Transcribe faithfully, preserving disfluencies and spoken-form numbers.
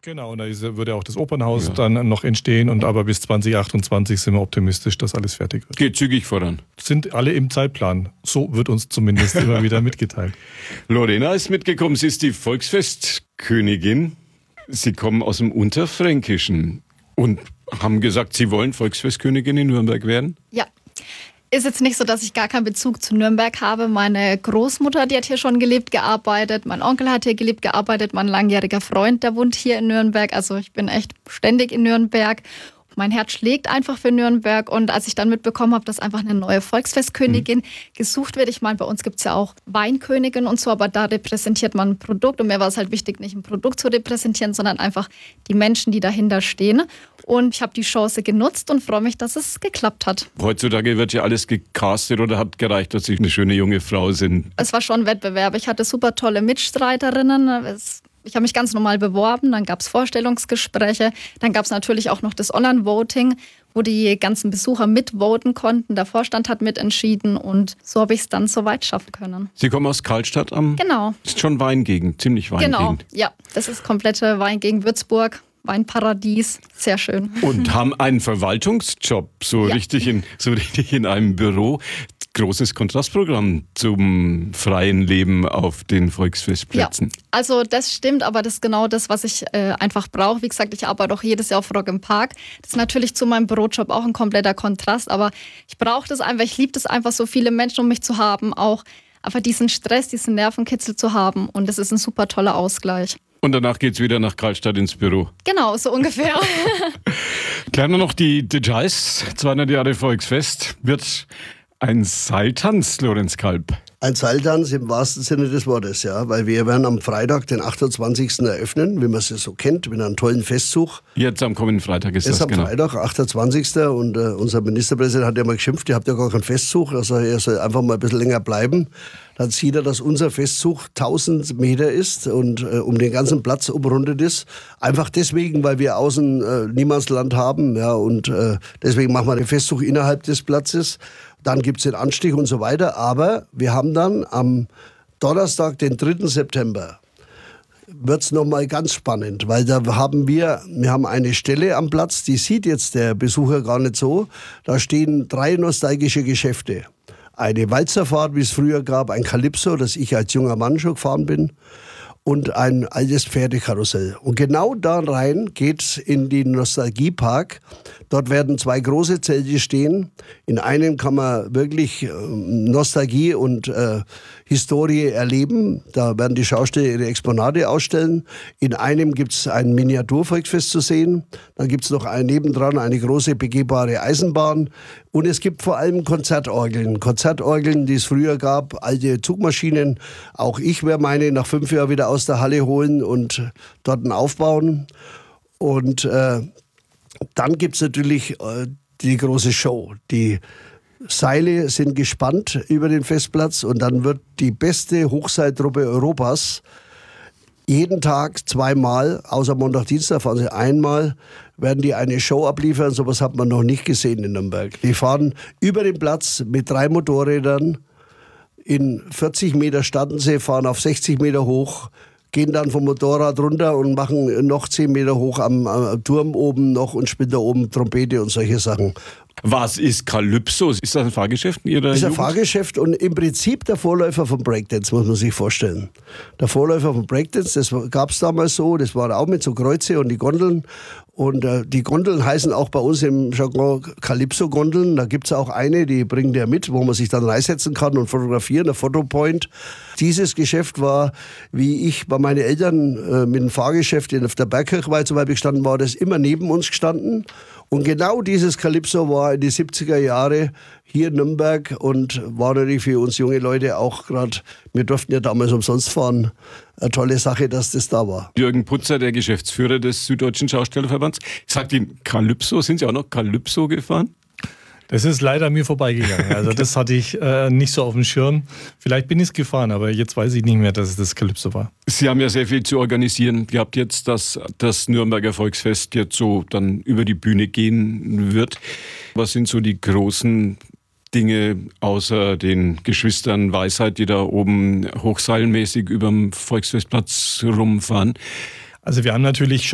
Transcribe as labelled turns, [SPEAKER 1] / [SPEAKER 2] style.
[SPEAKER 1] Genau, und da ist, würde auch das Opernhaus
[SPEAKER 2] Ja.
[SPEAKER 1] dann noch entstehen. Und aber bis zwanzig achtundzwanzig sind wir optimistisch, dass alles fertig wird.
[SPEAKER 2] Geht zügig voran.
[SPEAKER 1] Sind alle im Zeitplan. So wird uns zumindest immer wieder mitgeteilt.
[SPEAKER 2] Lorena ist mitgekommen, sie ist die Volksfestkönigin. Sie kommen aus dem Unterfränkischen und haben gesagt, Sie wollen Volksfestkönigin in Nürnberg werden?
[SPEAKER 3] Ja. Ist jetzt nicht so, dass ich gar keinen Bezug zu Nürnberg habe. Meine Großmutter, die hat hier schon gelebt, gearbeitet. Mein Onkel hat hier gelebt, gearbeitet. Mein langjähriger Freund, der wohnt hier in Nürnberg. Also ich bin echt ständig in Nürnberg. Mein Herz schlägt einfach für Nürnberg. Und als ich dann mitbekommen habe, dass einfach eine neue Volksfestkönigin mhm. gesucht wird. Ich meine, bei uns gibt es ja auch Weinkönigin und so, aber da repräsentiert man ein Produkt. Und mir war es halt wichtig, nicht ein Produkt zu repräsentieren, sondern einfach die Menschen, die dahinter stehen. Und ich habe die Chance genutzt und freue mich, dass es geklappt hat.
[SPEAKER 2] Heutzutage wird ja alles gecastet oder hat gereicht, dass Sie eine schöne junge Frau sind?
[SPEAKER 3] Es war schon ein Wettbewerb. Ich hatte super tolle Mitstreiterinnen. Es Ich habe mich ganz normal beworben, dann gab es Vorstellungsgespräche, dann gab es natürlich auch noch das Online-Voting, wo die ganzen Besucher mitvoten konnten. Der Vorstand hat mitentschieden und so habe ich es dann so weit schaffen können.
[SPEAKER 2] Sie kommen aus Karlstadt am...
[SPEAKER 3] Genau.
[SPEAKER 2] Ist schon Weingegend, ziemlich Weingegend.
[SPEAKER 3] Genau, ja. Das ist komplette Weingegend Würzburg. Weinparadies, sehr schön.
[SPEAKER 2] Und haben einen Verwaltungsjob, so, ja. richtig in, so richtig in einem Büro. Großes Kontrastprogramm zum freien Leben auf den Volksfestplätzen.
[SPEAKER 3] Ja, also das stimmt, aber das ist genau das, was ich äh, einfach brauche. Wie gesagt, ich arbeite auch jedes Jahr auf Rock im Park. Das ist natürlich zu meinem Bürojob auch ein kompletter Kontrast, aber ich brauche das einfach, ich liebe das einfach, so viele Menschen um mich zu haben, auch einfach diesen Stress, diesen Nervenkitzel zu haben und das ist ein super toller Ausgleich.
[SPEAKER 2] Und danach geht's wieder nach Karlstadt ins Büro.
[SPEAKER 3] Genau, so ungefähr.
[SPEAKER 2] Klären wir noch die Details. zweihundert Jahre Volksfest wird ein Seiltanz, Lorenz Kalb.
[SPEAKER 4] Ein Seiltanz im wahrsten Sinne des Wortes, ja, weil wir werden am Freitag, den achtundzwanzigsten eröffnen, wie man es so kennt, mit einem tollen Festzug.
[SPEAKER 2] Jetzt am kommenden Freitag ist
[SPEAKER 4] Jetzt
[SPEAKER 2] das,
[SPEAKER 4] am
[SPEAKER 2] genau.
[SPEAKER 4] Freitag, achtundzwanzigsten Und äh, unser Ministerpräsident hat ja mal geschimpft, ihr habt ja gar keinen Festzug, also er soll einfach mal ein bisschen länger bleiben. Dann sieht er, dass unser Festzug tausend Meter ist und äh, um den ganzen Platz umrundet ist. Einfach deswegen, weil wir außen äh, Niemandsland haben, ja, und äh, deswegen machen wir den Festzug innerhalb des Platzes. Dann gibt es den Anstich und so weiter. Aber wir haben dann am Donnerstag, den dritten September, wird es nochmal ganz spannend, weil da haben wir, wir haben eine Stelle am Platz, die sieht jetzt der Besucher gar nicht so. Da stehen drei nostalgische Geschäfte. Eine Walzerfahrt, wie es früher gab, ein Calypso, das ich als junger Mann schon gefahren bin, und ein altes Pferdekarussell. Und genau da rein geht's in den Nostalgiepark. Dort werden zwei große Zelte stehen. In einem kann man wirklich äh, Nostalgie und äh, Historie erleben. Da werden die Schausteller ihre Exponate ausstellen. In einem gibt's ein Miniaturvolksfest zu sehen. Dann gibt's noch ein, nebendran eine große begehbare Eisenbahn. Und es gibt vor allem Konzertorgeln. Konzertorgeln, die es früher gab, alte Zugmaschinen. Auch ich werde meine nach fünf Jahren wieder aus der Halle holen und dort aufbauen. Und äh, dann gibt es natürlich äh, die große Show. Die Seile sind gespannt über den Festplatz und dann wird die beste Hochseiltruppe Europas jeden Tag zweimal, außer Montag, Dienstag fahren sie einmal, werden die eine Show abliefern. Sowas hat man noch nicht gesehen in Nürnberg. Die fahren über den Platz mit drei Motorrädern. In vierzig Meter starten sie, fahren auf sechzig Meter hoch, gehen dann vom Motorrad runter und machen noch zehn Meter hoch am, am Turm oben noch und spielen da oben Trompete und solche Sachen.
[SPEAKER 2] Was ist Calypso? Ist das ein Fahrgeschäft in Ihrer
[SPEAKER 4] Das ist ein
[SPEAKER 2] Jugend?
[SPEAKER 4] Fahrgeschäft und im Prinzip der Vorläufer vom Breakdance, muss man sich vorstellen. Der Vorläufer vom Breakdance, das gab es damals so, das war auch mit so Kreuze und die Gondeln. Und äh, die Gondeln heißen auch bei uns im Jargon Calypso-Gondeln. Da gibt es auch eine, die bringt der mit, wo man sich dann reinsetzen kann und fotografieren, ein Fotopoint. Dieses Geschäft war, wie ich bei meinen Eltern äh, mit dem Fahrgeschäft in, auf der Bergkirchweih zum Beispiel gestanden war, das immer neben uns gestanden. Und genau dieses Calypso war in die siebziger Jahre hier in Nürnberg und war natürlich für uns junge Leute auch gerade, wir durften ja damals umsonst fahren, eine tolle Sache, dass das da war.
[SPEAKER 2] Jürgen Putzer, der Geschäftsführer des Süddeutschen Schaustellerverbands, sagt Ihnen Calypso, sind Sie auch noch Calypso gefahren?
[SPEAKER 1] Das ist leider an mir vorbeigegangen. Also das hatte ich äh, nicht so auf dem Schirm. Vielleicht bin ich es gefahren, aber jetzt weiß ich nicht mehr, dass es das Calypso war. Sie haben ja sehr viel zu organisieren gehabt jetzt, dass das Nürnberger Volksfest jetzt so dann über die Bühne gehen wird. Was sind so die großen Dinge außer den Geschwistern Weisheit, die da oben hochseilmäßig über dem Volksfestplatz rumfahren? Also wir haben natürlich